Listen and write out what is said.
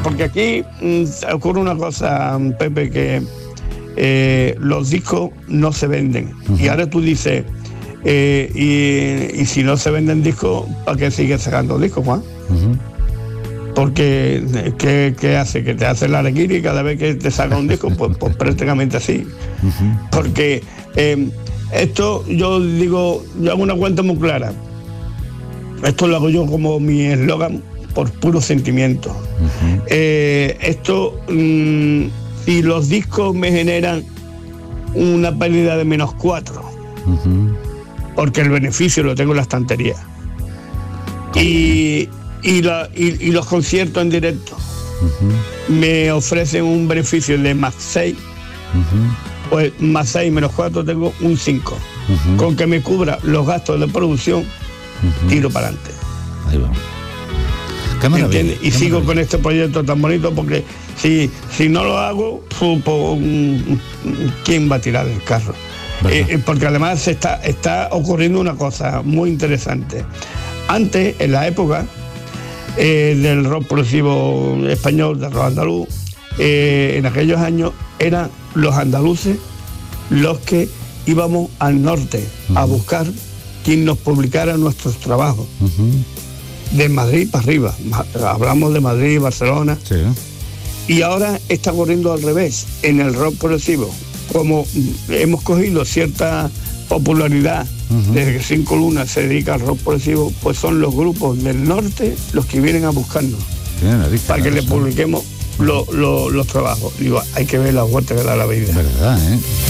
porque aquí ocurre una cosa, Pepe, que los discos no se venden. Y ahora tú dices, y si no se venden discos, ¿para qué sigues sacando discos, Juan? Porque ¿qué hace? Que te hace la araquiri y cada vez que te saca un disco, pues prácticamente así. Porque esto, yo hago una cuenta muy clara. Esto lo hago yo como mi eslogan, por puro sentimiento. Esto, si los discos me generan una pérdida de -4, porque el beneficio lo tengo en la estantería. Y los conciertos en directo me ofrecen un beneficio de +6, pues +6 -4 tengo un 5. Con que me cubra los gastos de producción, tiro para adelante. Ahí va. Qué maravilla, y sigo maravilla con este proyecto tan bonito, porque si no lo hago, ¿quién va a tirar el carro? Porque además está ocurriendo una cosa muy interesante. Antes, en la época del rock progresivo español, del rock andaluz, en aquellos años eran los andaluces los que íbamos al norte a buscar quien nos publicara nuestros trabajos. De Madrid para arriba, hablamos de Madrid, Barcelona. Sí. Y ahora está corriendo al revés, en el rock progresivo. Como hemos cogido cierta popularidad desde que Cinco Lunas se dedica al rock progresivo, pues son los grupos del norte los que vienen a buscarnos para que le publiquemos los trabajos. Digo, hay que ver la vuelta que da la vida. ¿Verdad, eh?